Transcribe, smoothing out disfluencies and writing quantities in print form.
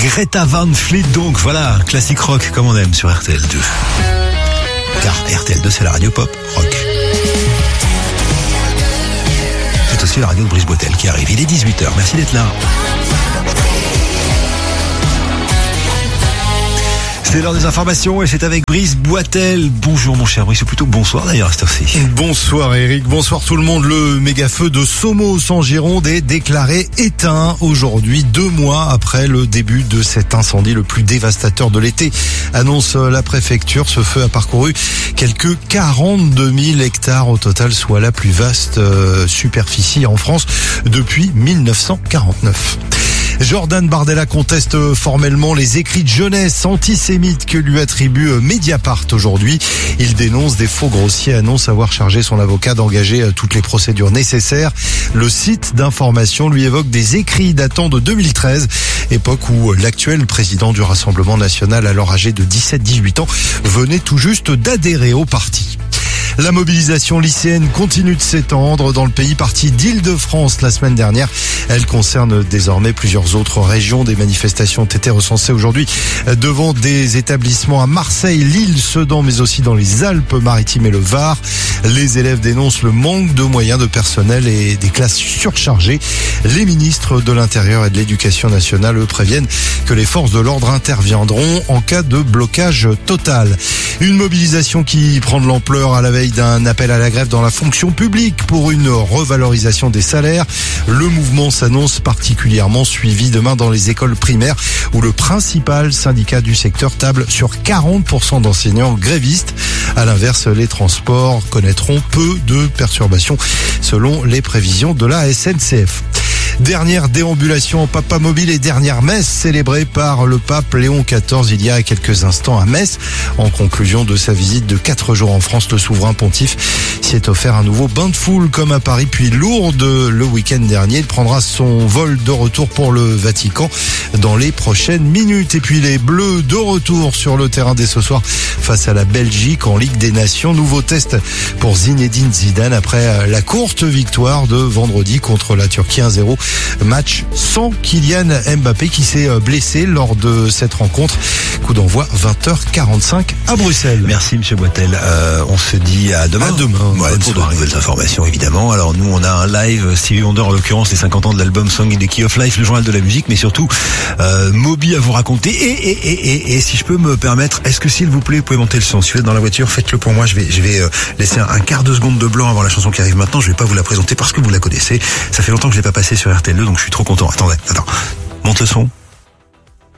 Greta Van Fleet, donc voilà, classique rock comme on aime sur RTL2. Car RTL2 c'est la radio pop rock. C'est aussi la radio de Brice Boitel qui arrive. Il est 18h, merci d'être là. C'est l'heure des informations et c'est avec Brice Boitel. Bonjour mon cher Brice, ou plutôt bonsoir d'ailleurs à cette heure-ci. Bonsoir Eric, bonsoir tout le monde. Le méga feu de Somos en Gironde est déclaré éteint aujourd'hui, 2 mois après le début de cet incendie le plus dévastateur de l'été, annonce la préfecture. Ce feu a parcouru quelques 42 000 hectares au total, soit la plus vaste superficie en France depuis 1949. Jordan Bardella conteste formellement les écrits de jeunesse antisémites que lui attribue Mediapart aujourd'hui. Il dénonce des faux grossiers, annonce avoir chargé son avocat d'engager toutes les procédures nécessaires. Le site d'information lui évoque des écrits datant de 2013, époque où l'actuel président du Rassemblement national, alors âgé de 17-18 ans, venait tout juste d'adhérer au parti. La mobilisation lycéenne continue de s'étendre dans le pays. Partie d'Île-de-France la semaine dernière, elle concerne désormais plusieurs autres régions. Des manifestations ont été recensées aujourd'hui devant des établissements à Marseille, Lille, Sedan, mais aussi dans les Alpes-Maritimes et le Var. Les élèves dénoncent le manque de moyens de personnel et des classes surchargées. Les ministres de l'Intérieur et de l'Éducation nationale, eux, préviennent que les forces de l'ordre interviendront en cas de blocage total. Une mobilisation qui prend de l'ampleur à la veille d'un appel à la grève dans la fonction publique pour une revalorisation des salaires. Le mouvement s'annonce particulièrement suivi demain dans les écoles primaires où le principal syndicat du secteur table sur 40% d'enseignants grévistes. À l'inverse, les transports connaîtront peu de perturbations selon les prévisions de la SNCF. Dernière déambulation en Papa Mobile et dernière messe célébrée par le pape Léon XIV il y a quelques instants à Metz. En conclusion de sa visite de 4 jours en France, le souverain pontife s'y est offert un nouveau bain de foule comme à Paris puis Lourdes le week-end dernier. Il prendra son vol de retour pour le Vatican dans les prochaines minutes. Et puis les Bleus de retour sur le terrain dès ce soir face à la Belgique en Ligue des Nations. Nouveau test pour Zinedine Zidane après la courte victoire de vendredi contre la Turquie 1-0. Match sans Kylian Mbappé qui s'est blessé lors de cette rencontre. Coup d'envoi 20h45 à Bruxelles. Merci monsieur Boitel. On se dit à demain. À demain. Ouais, pour de nouvelles informations évidemment. Alors nous on a un live Stevie Wonder en l'occurrence, les 50 ans de l'album Song in the Key of Life, le journal de la musique, mais surtout Moby à vous raconter. Et si je peux me permettre, est-ce que s'il vous plaît, vous pouvez monter le son. Si vous êtes dans la voiture, faites-le pour moi. Je vais laisser un quart de seconde de blanc avant la chanson qui arrive maintenant. Je vais pas vous la présenter parce que vous la connaissez. Ça fait longtemps que je l'ai pas passé sur RTL2, donc je suis trop content. Attends. Monte le son.